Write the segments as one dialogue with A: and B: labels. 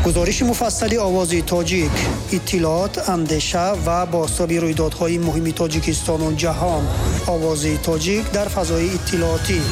A: گزارش مفصل آواز تاجیک، اطلاعات، اندیشه و بازتاب رویدادهای مهم تاجیکستان و جهان. آواز تاجیک در فضای اطلاعاتی.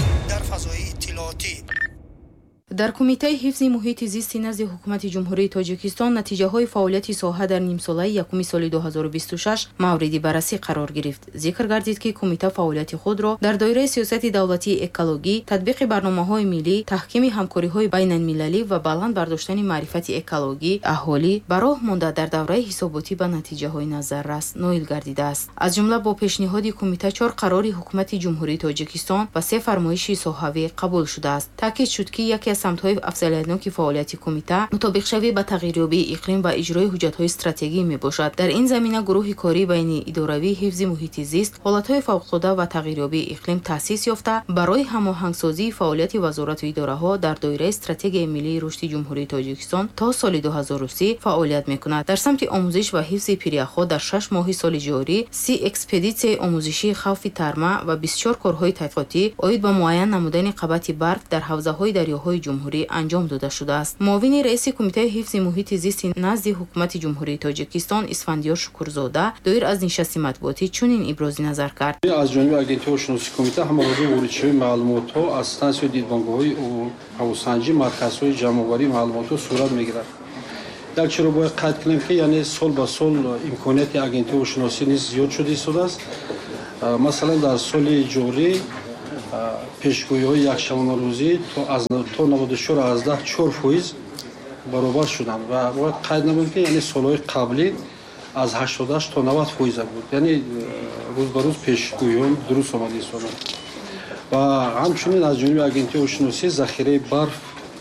B: در کمیته حفظ محیط زیست نزد حکومت جمهوری تاجیکستان نتیجه‌های فعالیت ساحه در نیم ساله یکم سال 2026 مورد بررسی قرار گرفت. ذکر گردید که کمیته فعالیت خود را در دایره سیاست دولتی اکولوژی، تطبیق برنامه‌های ملی، تحکیم همکاری‌های بین‌المللی و بلند برداشتن معرفت اکولوژی اهالی به راه مانده در دوره حساباتی به نتیجه‌های نظررس نائل گردیده است. از جمله با پیشنهاد کمیته 4 قرار حکومت جمهوری تاجیکستان و 3 فرمایش صحوی قبول شده است. تاکید شد که یکی از سمت‌های افضلیت‌ناک فعالیت کمیته مطابق شوی به تغییریابی اقلیم و اجرای حجت‌های استراتژیکی میباشد. در این زمینه گروه کاری بین اداروی حفظ محیط زیست، حالت‌های فوق‌العاده و تغییریابی اقلیم تأسیس یافته برای هماهنگسازی فعالیت وزارت و اداره‌ها در دایره استراتژی ملی رشد جمهوری تاجیکستان تا سال 2030 فعالیت می‌کند. در سمت آموزش و حفظ پیری‌ها در 6 ماه سال جاری 30 اکسپدیسیون آموزشی خوف ترما و 24 کارهای تحقیقاتی عاید به معاین نمودن قبط برف در حوزه‌های دریاهای جمهوری انجام داده شده است. معاون رئیس کمیته حفظ محیط زیست نزد حکومت جمهوری تاجیکستان اسفندیار شکرزاده دایر از نشست مطبوعاتی چنین ابراز نظر کرد.
C: از جانب آگهی شناسی کمیته همراهی ورودشوی معلومات‌ها از استانسیون دیدبانگاه‌های هواسنجی مرکزهای جمع‌آوری معلومات‌ها صورت می‌گیرد. در چرا باید قید کنیم که یعنی سال به سال امکانات آگهی شناسی نیز زیاد شده است. مثلا در سال جاری پیشگویی‌های یک شبانه روزی تا 94% برابر شدند و باید قید نمود که یعنی سال‌های قبلی از 88 تا 90% بود. یعنی روز به روز پیشگویی‌ها درست آمده است. و همچنین از جانب آگهی شناسی ذخیره برف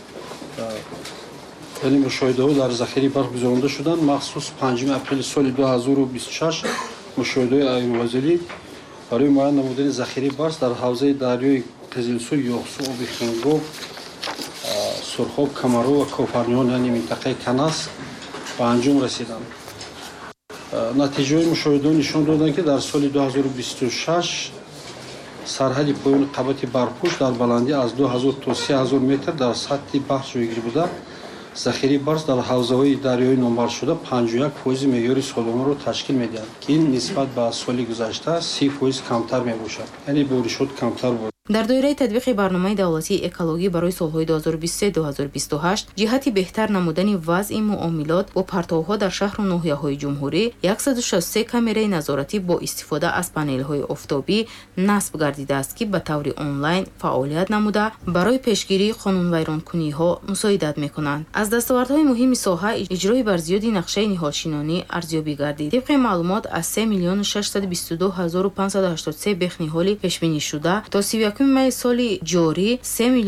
C: یعنی مشاهده‌ها در ذخیره برف گزارنده شدند. مخصوص 5 اپریل سال 2026 مشاهده‌های ایروازلی برای معاین نمودن ذخیره برف در حوزه دریای قزلسو، یوغسو، آبخنگو، سرخاب، کمرو و کوپرنیون یعنی منطقه کناس به انجام رسیدند. نتیجه مشاهده نشان دادند که در سال 2026 سرحد پایان قبط برفپوش در بلندی از 2000 تا 3000 متر در سطح بحر جایگیری بوده. ذخیره برف در حوزه‌های دریایی نامبر شده 51% معیار سالانه را تشکیل می‌دهد که این نسبت به سال گذشته 30% کمتر می‌باشد. یعنی بارشات کمتر بود.
B: در دایره تطبیق برنامه دولتی اکولوژی برای سالهای 2023-2028 جهت بهتر نمودن وضع معاملات با پرتوها در شهر و ناحیه‌های جمهوری 163 کامره نظارتی با استفاده از پنل‌های آفتابی نصب گردیده است که به طور آنلاین فعالیت نموده برای پیشگیری قانون‌ویران‌کنی‌ها مساعدت می‌کنند. از دستاوردهای مهم ساحه اجرای بر زیادی نقشه نهادشینانی ارزیابی گردید. طبق معلومات از 3,622,583 بخنی‌هالی پیش‌بینی شده تا 31 مای سال جاری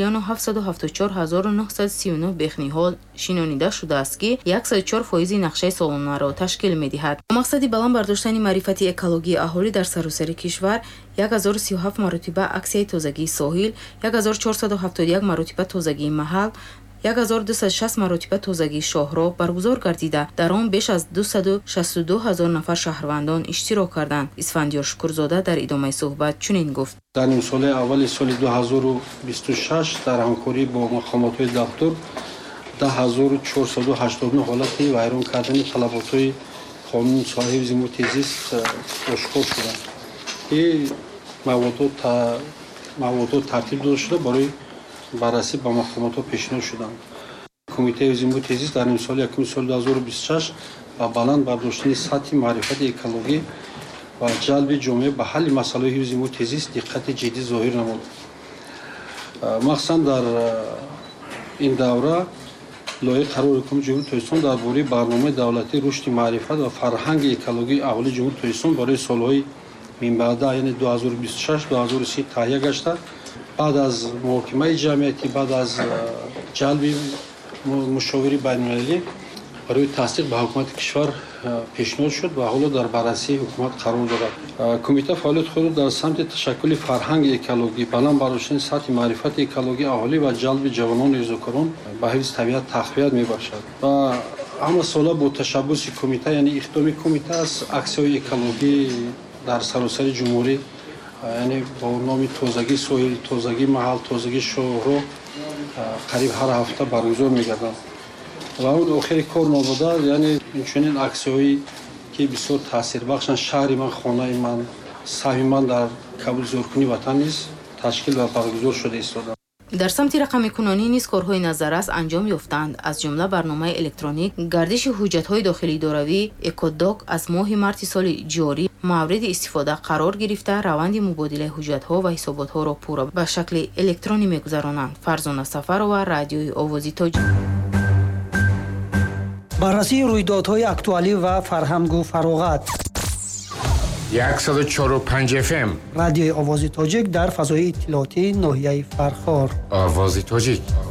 B: 3,774,939 بخنی‌ها شنانیده شده است که 104% نقشه سالانه را تشکیل می‌دهد. مقصد بلند برداشتن معرفت اکولوژی اهالی در سراسر کشور 1037 مرتبه اکسیه تازگی ساحل، 1471 مرتبه تازگی محل، 1260 مرتبه تازگی شاهراه برگزار گردیده. در آن بیش از 262,000 نفر شهروندان اشتراک کردند. اسفندیار شکرزاده در ادامه صحبت چنین گفت:
C: در نیم سال اول سال 2026 در همکاری با مقامات دفتر 10489 حالت ویران کردن طلبات قانون صاحب زمینی زیست آشکار شدند. این مواد ترتیب داده شده برای بررسی با مقامات پیشنهاد شدند. کمیته زمینی زیست در نیم سال یکم سال 2026 با بلند برداشتن سطح معرفت اکولوژی و جلب جامعه به حل مسائل حفظ محیط زیست دقت جدی ظاهر نمود. مخصوصا در این دوره لایحه قرار حکومت جمهوری تاجیکستان درباره برنامه دولتی رشد معرفت و فرهنگ اکولوژی اهالی جمهوری تاجیکستان برای سالهای من بعد یعنی 2026 2030 تهیه گشته. بعد از محاکمه جمعیتی، بعد از جلب مشاوره بین‌المللی برای تصدیق به حکومت کشور پیشنهاد شد و حالا در بررسی حکومت قرار دارد. کمیته فعالیت خود در سمت تشکیل فرهنگ اکولوژی، بلند برداشتن سطح معرفت اکولوژی اهالی و جلب جوانان ریزکاران به حفظ طبیعت تقویت می‌باشد. و همه سالا با تشبث کمیته یعنی اقدام کمیته از اکسی‌های اکولوژی در سراسر جمهوری یعنی با نام تازگی ساحل، تازگی محل، تازگی شاهراه قریب هر هفته برگزار می‌گردند. و اون آخر کار نبوده، یعنی چنین عکس‌هایی که بسیار تاثیربخشن. شهر من، خانه من، سهم من در کابل زورکنی وطن نیز تشکیل و برگزار شده ایستاده.
B: در سمت رقم کنونی نیز کارهای نظررس انجام یافتند. از جمله برنامه الکترونیک گردش حجت‌های داخلی داروی اکوداک از ماه مارس سال جاری مورد استفاده قرار گرفته روند مبادله حجت‌ها و حسابات‌ها را پورا به شکل الکترونی می‌گذرانند. فرزانه سفر و رادیوی آوازی تاجیک.
A: بررسی رویدادهای اکتوالی و فرهنگ و فراغت.
D: 104.5 FM
A: رادیوی آوازی تاجیک در فضای اطلاعاتی ناحیه فرخار.
D: آوازی تاجیک.